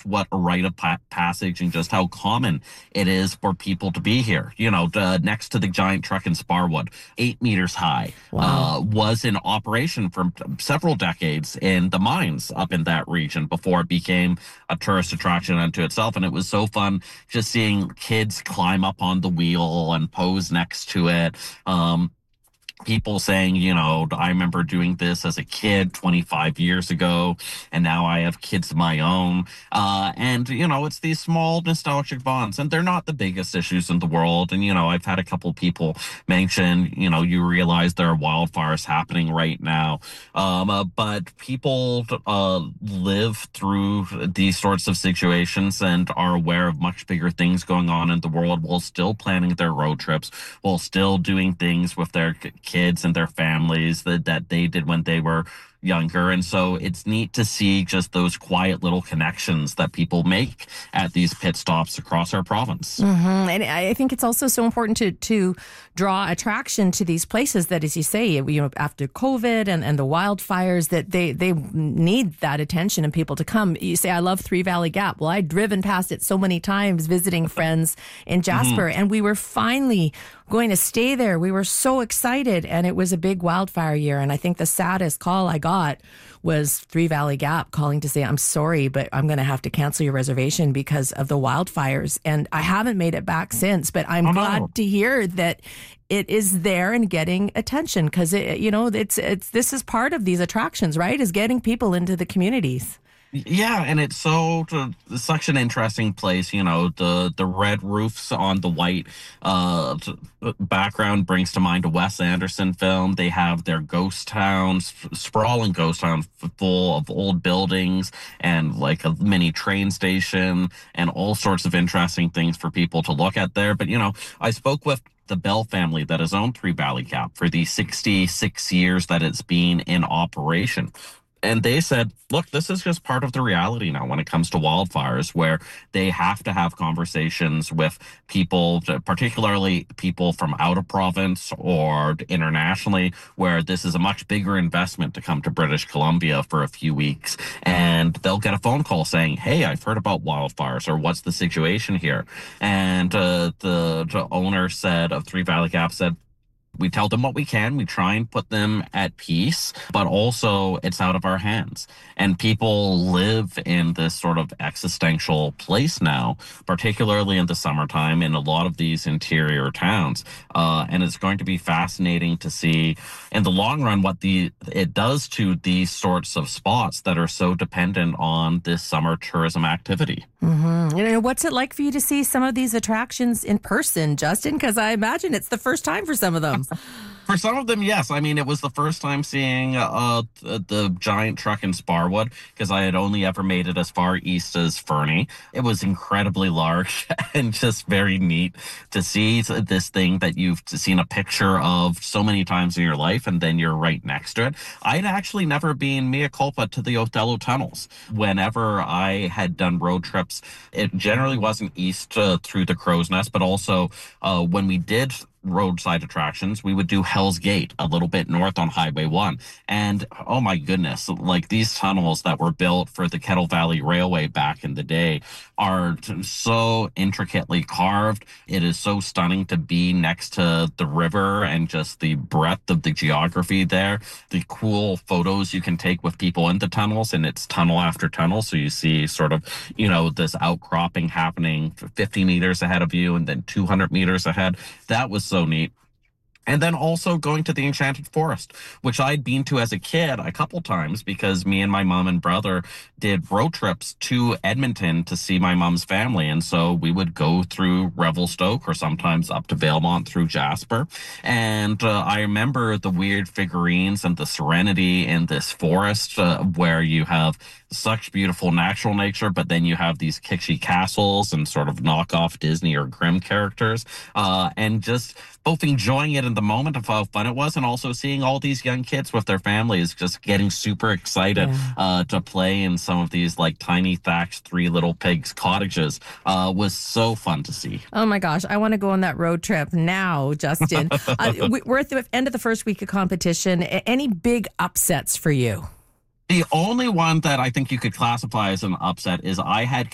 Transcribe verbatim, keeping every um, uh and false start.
just what a rite of pa- passage and just how common it is for people to be here. You know, the, next to the giant truck in Sparwood, eight meters high, Wow. uh, was in operation for several decades in the mines up in that region before it became a tourist attraction unto itself. And it was so fun just seeing kids climb up on the wheel and pose next to it. Um, people saying, you know, I remember doing this as a kid twenty-five years ago, and now I have kids of my own. Uh, and, you know, it's these small nostalgic bonds, and they're not the biggest issues in the world. And, you know, I've had a couple people mention, you know, you realize there are wildfires happening right now. Um, uh, but people uh, live through these sorts of situations and are aware of much bigger things going on in the world while still planning their road trips, while still doing things with their kids and their families that, that they did when they were younger. And so it's neat to see just those quiet little connections that people make at these pit stops across our province. Mm-hmm. And I think it's also so important to to draw attraction to these places that, as you say, you know, after COVID and, and the wildfires, that they, they need that attention and people to come. You say, I love Three Valley Gap. Well, I'd driven past it so many times visiting friends in Jasper, mm-hmm. and we were finally going to stay there. We were so excited, and it was a big wildfire year. And I think the saddest call I got was Three Valley Gap calling to say, I'm sorry, but I'm going to have to cancel your reservation because of the wildfires. And I haven't made it back since, but I'm oh, glad no. to hear that it is there and getting attention, because, it, you know, it's it's this is part of these attractions, right, is getting people into the communities. Yeah, and it's so such an interesting place. You know, the the red roofs on the white uh, background brings to mind a Wes Anderson film. They have their ghost towns, sprawling ghost towns full of old buildings and like a mini train station and all sorts of interesting things for people to look at there. But, you know, I spoke with the Bell family that has owned Three Valley Gap for the sixty-six years that it's been in operation. And they said, look, this is just part of the reality now when it comes to wildfires, where they have to have conversations with people, particularly people from out of province or internationally, where this is a much bigger investment to come to British Columbia for a few weeks. And they'll get a phone call saying, hey, I've heard about wildfires, or what's the situation here? And uh, the, the owner said of Three Valley Gap said, we tell them what we can. We try and put them at peace, but also it's out of our hands. And people live in this sort of existential place now, particularly in the summertime in a lot of these interior towns. Uh, and it's going to be fascinating to see in the long run what the it does to these sorts of spots that are so dependent on this summer tourism activity. Mm-hmm. You know, what's it like for you to see some of these attractions in person, Justin? Because I imagine it's the first time for some of them. For some of them, yes. I mean, it was the first time seeing uh, the, the giant truck in Sparwood, because I had only ever made it as far east as Fernie. It was incredibly large and just very neat to see this thing that you've seen a picture of so many times in your life, and then you're right next to it. I'd actually never been mea culpa to the Othello tunnels. Whenever I had done road trips, it generally wasn't east uh, through the Crow's Nest, but also uh, when we did roadside attractions, we would do Hell's Gate a little bit north on Highway one. And oh my goodness, like these tunnels that were built for the Kettle Valley Railway back in the day are so intricately carved. It is so stunning to be next to the river and just the breadth of the geography there. The cool photos you can take with people in the tunnels, and it's tunnel after tunnel. So you see sort of, you know, this outcropping happening fifty meters ahead of you and then two hundred meters ahead. That was so neat. And then also going to the Enchanted Forest, which I'd been to as a kid a couple times because me and my mom and brother did road trips to Edmonton to see my mom's family. And so we would go through Revelstoke or sometimes up to Valemount through Jasper. And uh, I remember the weird figurines and the serenity in this forest uh, where you have such beautiful natural nature, but then you have these kitschy castles and sort of knockoff Disney or Grimm characters, uh, and just both enjoying it in the moment of how fun it was and also seeing all these young kids with their families just getting super excited yeah. uh, to play in some of these like tiny thatched Three Little Pigs cottages uh, was so fun to see. Oh my gosh, I want to go on that road trip now, Justin. uh, we're at the end of the first week of competition. Any big upsets for you? The only one that I think you could classify as an upset is I had